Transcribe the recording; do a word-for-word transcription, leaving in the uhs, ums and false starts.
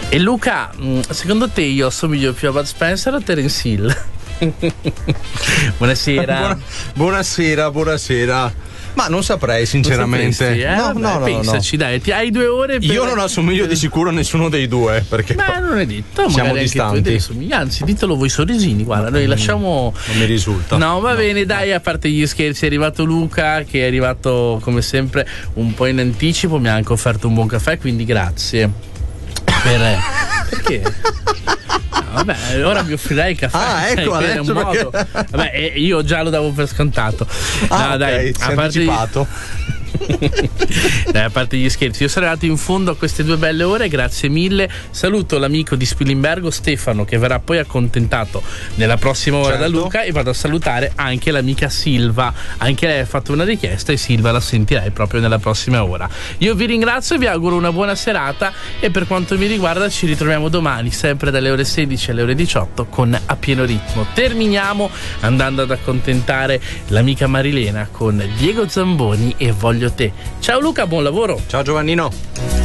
E Luca, secondo te io assomiglio più a Bud Spencer o a Terence Hill? Buonasera. Buona, buonasera, buonasera. Ma non saprei sinceramente. Sapresti, eh? No, Vabbè, no, no, pensaci, no. dai, ti hai due ore per... Io non assomiglio di sicuro a nessuno dei due, perché ma non è detto, siamo magari distanti. anche tu e somigli. Anzi, ditelo voi sorrisini, guarda, noi lasciamo. Non mi risulta. No, va no. bene, dai, a parte gli scherzi, è arrivato Luca, che è arrivato come sempre un po' in anticipo, mi ha anche offerto un buon caffè, quindi grazie. Per... Perché? No, vabbè, ora mi offrirai il caffè. Ah, ecco, eh, adesso un modo. perché... Vabbè, io già lo davo per scontato. Ah, no, okay, dai, si a è parte anticipato. Dai, a parte gli scherzi, io sono arrivato in fondo a queste due belle ore, grazie mille. Saluto l'amico di Spilimbergo Stefano, che verrà poi accontentato nella prossima ora, certo, da Luca, e vado a salutare anche l'amica Silva, anche lei ha fatto una richiesta e Silva la sentirai proprio nella prossima ora. Io vi ringrazio e vi auguro una buona serata, e per quanto mi riguarda ci ritroviamo domani sempre dalle ore sedici alle ore diciotto con A Pieno Ritmo. Terminiamo andando ad accontentare l'amica Marilena con Diego Zamboni e Voglio Te. Ciao Luca, buon lavoro. Ciao Giovannino.